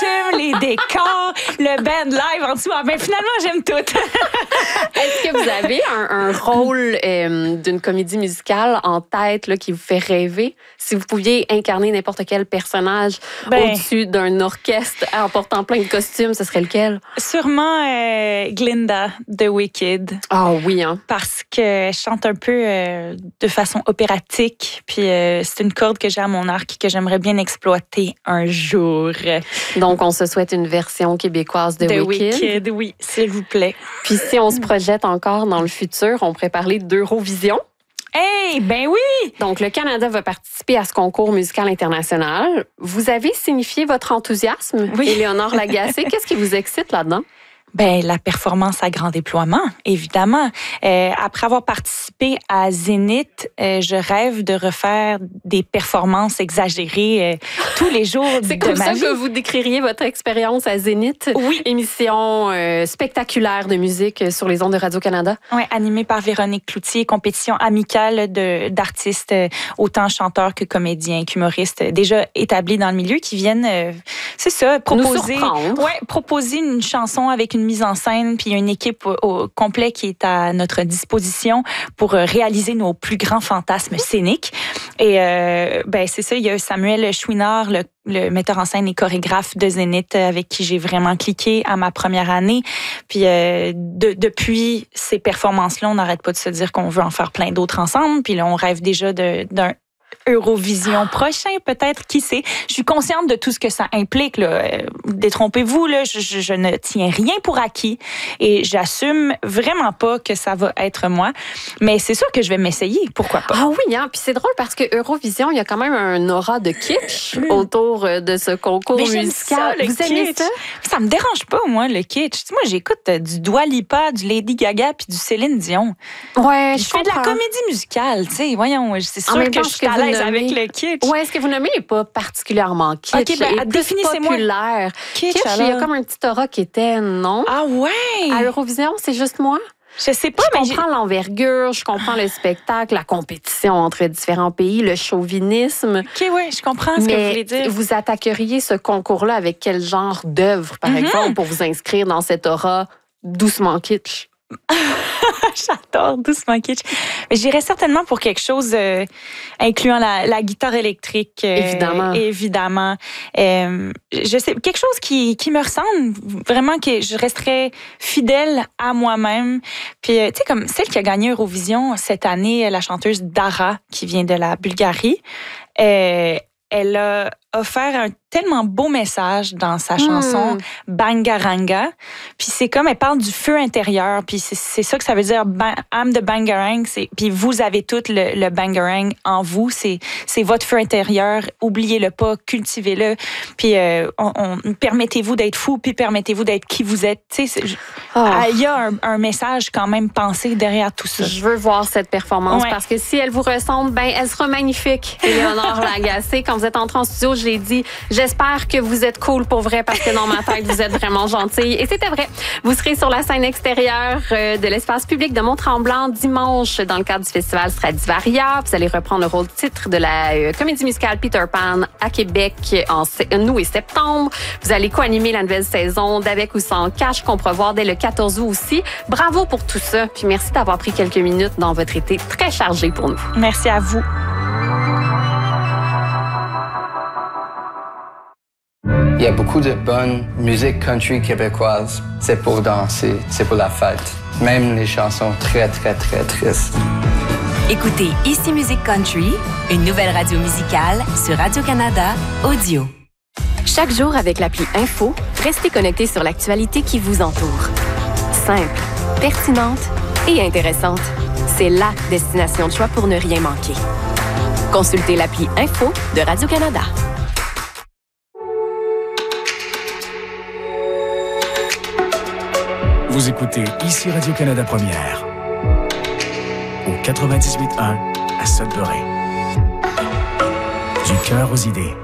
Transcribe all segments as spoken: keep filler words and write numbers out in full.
costumes, les décors, le band live en dessous. Ah, ben, finalement, j'aime tout. Est-ce que vous avez un, un rôle euh, d'une comédie musicale en tête là, qui vous fait rêver? Si vous pouviez incarner n'importe quel personnage ben, au-dessus d'un orchestre en portant plein de costumes, ce serait lequel? Sûrement euh, Glinda de Wicked. Ah oh, oui, hein? Parce qu'elle chante un peu euh, de façon opératique. Puis euh, c'est une corde que j'ai à mon arc que j'aimerais bien exploiter un jour. Donc, on se souhaite une version québécoise de, de Wicked. Wicked, oui, s'il vous plaît. Puis si on se projette encore dans le futur, on pourrait parler d'Eurovision. Hey, ben oui! Donc, le Canada va participer à ce concours musical international. Vous avez signifié votre enthousiasme, oui. Éléonore Lagacé. Qu'est-ce qui vous excite là-dedans? Ben la performance à grand déploiement, évidemment. Euh, après avoir participé à Zénith, euh, je rêve de refaire des performances exagérées euh, tous les jours de ma vie. C'est comme ça que vous décririez votre expérience à Zénith? Oui. Émission euh, spectaculaire de musique sur les ondes de Radio-Canada? Oui, animée par Véronique Cloutier, compétition amicale de, d'artistes, euh, autant chanteurs que comédiens, qu'humoristes, déjà établis dans le milieu, qui viennent, euh, c'est ça, proposer, ouais, proposer une chanson avec une mise en scène, puis une équipe au, au complet qui est à notre disposition pour réaliser nos plus grands fantasmes scéniques. Et euh, ben c'est ça, il y a Samuel Chouinard, le, le metteur en scène et chorégraphe de Zénith, avec qui j'ai vraiment cliqué à ma première année. Puis euh, de, depuis ces performances-là, on n'arrête pas de se dire qu'on veut en faire plein d'autres ensemble. Puis là, on rêve déjà de, d'un Eurovision prochain, peut-être, qui sait. Je suis consciente de tout ce que ça implique. Là. Détrompez-vous, là, je, je, je ne tiens rien pour acquis et j'assume vraiment pas que ça va être moi. Mais c'est sûr que je vais m'essayer. Pourquoi pas? Ah oui, hein? Puis c'est drôle parce que Eurovision, il y a quand même un aura de kitsch mmh. autour de ce concours Mais musical. Ça, Vous kitsch. aimez ça? Ça me dérange pas, moi, le kitsch. Moi, j'écoute du Dua Lipa, du Lady Gaga puis du Céline Dion. Ouais, je, je fais de la comédie musicale, tu sais. Voyons, c'est sûr que je suis à l'aise avec le kitsch. Ouais, est-ce que vous nommez n'est pas particulièrement kitsch? OK, ben, définissez-moi. Populaire. Kitsch, kitsch il y a comme un petit aura qui était, non? Ah ouais? À l'Eurovision, c'est juste moi? Je sais pas, je mais comprends j'ai... l'envergure, je comprends le spectacle, la compétition entre différents pays, le chauvinisme. OK, oui, je comprends ce mais que vous voulez dire. Vous attaqueriez ce concours-là avec quel genre d'œuvre, par mm-hmm. exemple, pour vous inscrire dans cette aura doucement kitsch? J'adore doucement kitsch. J'irais certainement pour quelque chose euh, incluant la, la guitare électrique. Euh, évidemment. Évidemment. Euh, je sais, quelque chose qui, qui me ressemble, vraiment que je resterais fidèle à moi-même. Puis, euh, tu sais, comme celle qui a gagné Eurovision cette année, la chanteuse Dara, qui vient de la Bulgarie, euh, elle a offert un tellement beau message dans sa chanson mm. Bangaranga. Puis c'est comme, elle parle du feu intérieur. Puis c'est, c'est ça que ça veut dire, I'm the Bangarang. C'est, puis vous avez tout le, le Bangarang en vous. C'est, c'est votre feu intérieur. Oubliez-le pas, cultivez-le. Puis euh, on, on, permettez-vous d'être fou, puis permettez-vous d'être qui vous êtes. Tu sais, oh. il y a un, un message quand même pensé derrière tout ça. Je veux voir cette performance ouais. parce que si elle vous ressemble, ben elle sera magnifique. Éléonore Lagacé, quand vous êtes entrée en studio, je l'ai dit, j'espère que vous êtes cool pour vrai parce que dans ma tête, vous êtes vraiment gentille. Et c'était vrai. Vous serez sur la scène extérieure de l'espace public de Mont-Tremblant dimanche dans le cadre du festival Stradivaria. Vous allez reprendre le rôle titre de la comédie musicale Peter Pan à Québec en août et septembre. Vous allez co-animer la nouvelle saison d'Avec ou sans cash qu'on pourra voir dès le quatorze août aussi. Bravo pour tout ça. Puis merci d'avoir pris quelques minutes dans votre été très chargé pour nous. Merci à vous. Il y a beaucoup de bonne musique country québécoise. C'est pour danser, c'est pour la fête. Même les chansons très, très, très tristes. Écoutez Ici Musique Country, une nouvelle radio musicale sur Radio-Canada Audio. Chaque jour avec l'appli Info, restez connectés sur l'actualité qui vous entoure. Simple, pertinente et intéressante. C'est la destination de choix pour ne rien manquer. Consultez l'appli Info de Radio-Canada. Vous écoutez ici Radio-Canada Première, au quatre-vingt-dix-huit un à Sudbury. Du cœur aux idées.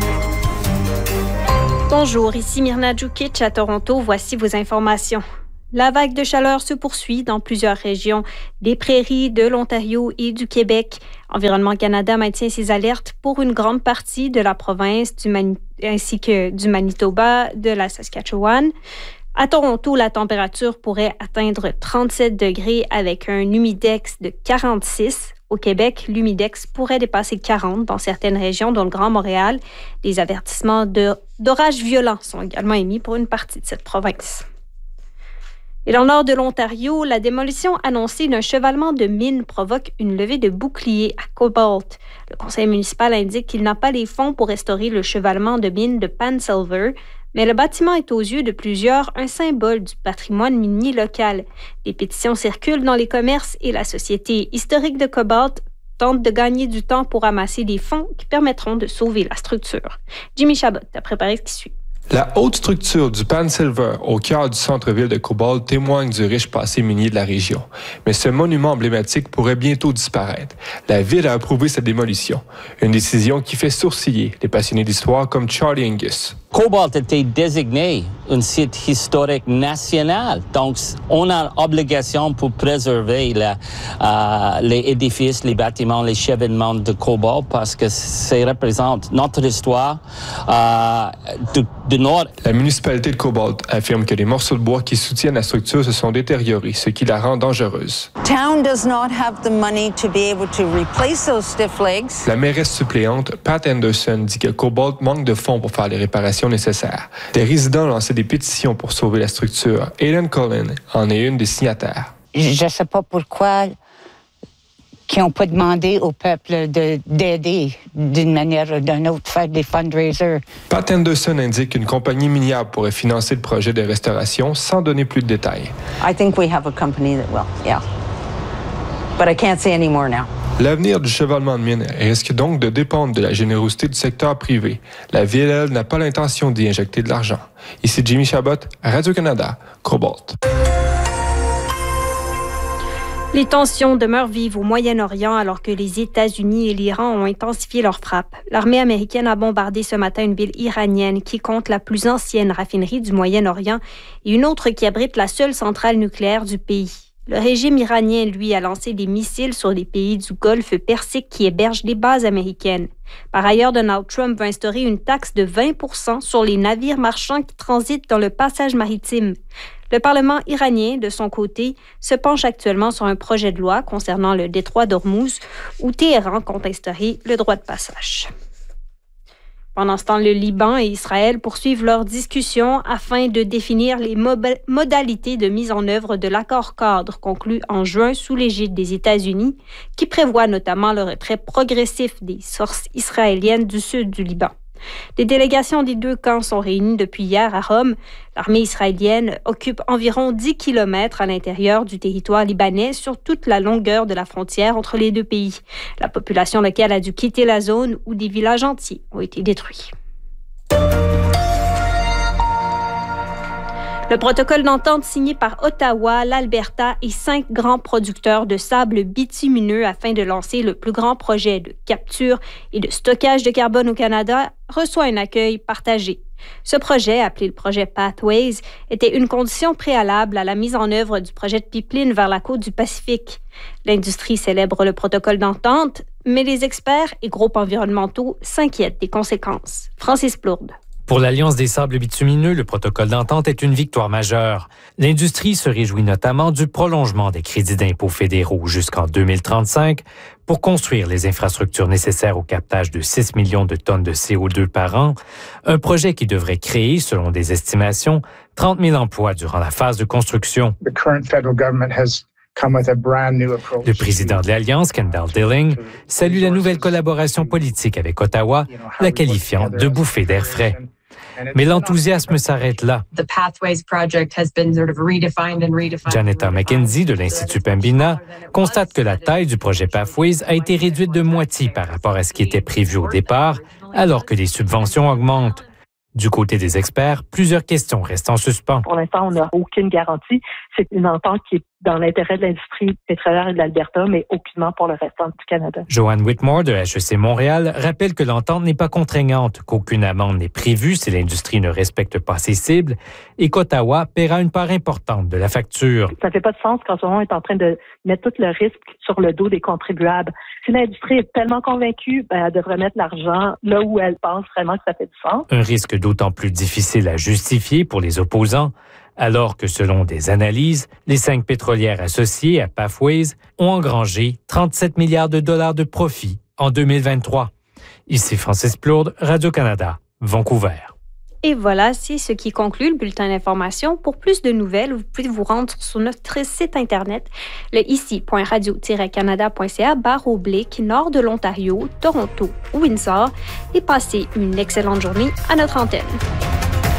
Bonjour, ici Myrna Djukic à Toronto. Voici vos informations. La vague de chaleur se poursuit dans plusieurs régions des prairies, de l'Ontario et du Québec. Environnement Canada maintient ses alertes pour une grande partie de la province du Mani- ainsi que du Manitoba, de la Saskatchewan. À Toronto, la température pourrait atteindre trente-sept degrés avec un humidex de quarante-six. Au Québec, l'humidex pourrait dépasser quarante dans certaines régions, dont le Grand Montréal. Des avertissements de, d'orages violents sont également émis pour une partie de cette province. Et dans le nord de l'Ontario, la démolition annoncée d'un chevalement de mines provoque une levée de boucliers à Cobalt. Le conseil municipal indique qu'il n'a pas les fonds pour restaurer le chevalement de mines de Pan Silver, mais le bâtiment est aux yeux de plusieurs un symbole du patrimoine minier local. Des pétitions circulent dans les commerces et la Société historique de Cobalt tente de gagner du temps pour amasser des fonds qui permettront de sauver la structure. Jimmy Chabot a préparé ce qui suit. La haute structure du Pan Silver au cœur du centre-ville de Cobalt témoigne du riche passé minier de la région. Mais ce monument emblématique pourrait bientôt disparaître. La ville a approuvé sa démolition. Une décision qui fait sourciller les passionnés d'histoire comme Charlie Angus. Cobalt était désigné un site historique national. Donc, on a l'obligation pour préserver la, euh, les édifices, les bâtiments, les cheminements de Cobalt parce que ça représente notre histoire euh, de, de nord. La municipalité de Cobalt affirme que les morceaux de bois qui soutiennent la structure se sont détériorés, ce qui la rend dangereuse. Town does not have the money to be able to replace those stiff legs. La mairesse suppléante, Pat Anderson, dit que Cobalt manque de fonds pour faire les réparations nécessaires. Des résidents ont lancé des pétitions pour sauver la structure. Aileen Cullen en est une des signataires. Je ne sais pas pourquoi qui n'ont pas demandé au peuple de, d'aider d'une manière ou d'une autre, faire des fundraisers. Pat Anderson indique qu'une compagnie minière pourrait financer le projet de restauration sans donner plus de détails. I think we have a company that will, yeah. But I can't say any more now. L'avenir du chevalement de mines risque donc de dépendre de la générosité du secteur privé. La ville, elle, n'a pas l'intention d'y injecter de l'argent. Ici Jimmy Chabot, Radio-Canada, Cobalt. Les tensions demeurent vives au Moyen-Orient alors que les États-Unis et l'Iran ont intensifié leurs frappes. L'armée américaine a bombardé ce matin une ville iranienne qui compte la plus ancienne raffinerie du Moyen-Orient et une autre qui abrite la seule centrale nucléaire du pays. Le régime iranien, lui, a lancé des missiles sur les pays du Golfe Persique qui hébergent des bases américaines. Par ailleurs, Donald Trump va instaurer une taxe de vingt pour cent sur les navires marchands qui transitent dans le passage maritime. Le Parlement iranien, de son côté, se penche actuellement sur un projet de loi concernant le détroit d'Ormuz où Téhéran compte instaurer le droit de passage. Pendant ce temps, le Liban et Israël poursuivent leurs discussions afin de définir les mob- modalités de mise en œuvre de l'accord-cadre conclu en juin sous l'égide des États-Unis, qui prévoit notamment le retrait progressif des forces israéliennes du sud du Liban. Des délégations des deux camps sont réunies depuis hier à Rome. L'armée israélienne occupe environ dix kilomètres à l'intérieur du territoire libanais sur toute la longueur de la frontière entre les deux pays. La population locale a dû quitter la zone où des villages entiers ont été détruits. Le protocole d'entente signé par Ottawa, l'Alberta et cinq grands producteurs de sable bitumineux afin de lancer le plus grand projet de capture et de stockage de carbone au Canada reçoit un accueil partagé. Ce projet, appelé le projet Pathways, était une condition préalable à la mise en œuvre du projet de pipeline vers la côte du Pacifique. L'industrie célèbre le protocole d'entente, mais les experts et groupes environnementaux s'inquiètent des conséquences. Francis Plourde. Pour l'Alliance des sables bitumineux, le protocole d'entente est une victoire majeure. L'industrie se réjouit notamment du prolongement des crédits d'impôt fédéraux jusqu'en deux mille trente-cinq pour construire les infrastructures nécessaires au captage de six millions de tonnes de C O deux par an, un projet qui devrait créer, selon des estimations, trente mille emplois durant la phase de construction. Le président de l'Alliance, Kendall Dilling, salue la nouvelle collaboration politique avec Ottawa, la qualifiant de bouffée d'air frais. Mais l'enthousiasme s'arrête là. Janetta McKenzie de l'Institut Pembina constate que la taille du projet Pathways a été réduite de moitié par rapport à ce qui était prévu au départ, alors que les subventions augmentent. Du côté des experts, plusieurs questions restent en suspens. Pour l'instant, on n'a aucune garantie. C'est une entente qui est dans l'intérêt de l'industrie pétrolière et de l'Alberta, mais aucunement pour le restant du Canada. Joanne Whitmore de H E C Montréal rappelle que l'entente n'est pas contraignante, qu'aucune amende n'est prévue si l'industrie ne respecte pas ses cibles et qu'Ottawa paiera une part importante de la facture. Ça ne fait pas de sens qu'en ce moment, on est en train de mettre tout le risque sur le dos des contribuables. Si l'industrie est tellement convaincue, ben, elle devrait mettre l'argent là où elle pense vraiment que ça fait du sens. Un risque d'autant plus difficile à justifier pour les opposants, alors que selon des analyses, les cinq pétrolières associées à Pathways ont engrangé trente-sept milliards de dollars de profit en deux mille vingt-trois. Ici Francis Plourde, Radio-Canada, Vancouver. Et voilà, c'est ce qui conclut le bulletin d'information. Pour plus de nouvelles, vous pouvez vous rendre sur notre site Internet, le ici point radio tiret canada point c a barre oblique nord de l'Ontario, Toronto ou Windsor, et passez une excellente journée à notre antenne.